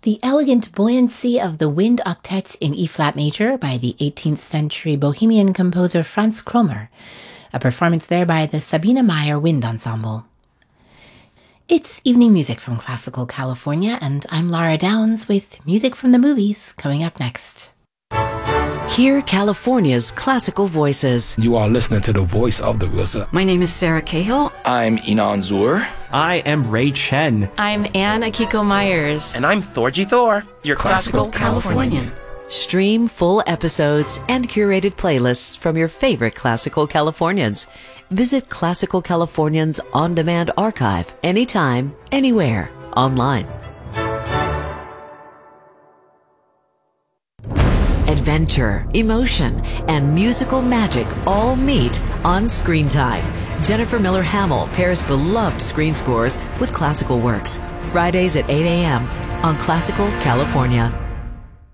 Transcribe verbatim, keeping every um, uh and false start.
The elegant buoyancy of the Wind Octet in E-flat major by the eighteenth century Bohemian composer Franz Kromer, a performance there by the Sabine Meyer Wind Ensemble. It's evening music from Classical California, and I'm Laura Downs with music from the movies coming up next. Hear California's classical voices. You are listening to the voice of the R Z A. My name is Sarah Cahill. I'm Inan Zur. I am Ray Chen. I'm Anne Akiko Myers. And I'm Thorgy Thor, your Classical, classical, Californian. Californian. Stream full episodes and curated playlists from your favorite Classical Californians. Visit Classical Californians on-demand archive anytime, anywhere, online. Adventure, emotion, and musical magic all meet on Screen Time. Jennifer Miller Hamill pairs beloved screen scores with classical works. Fridays at eight a.m. on Classical California.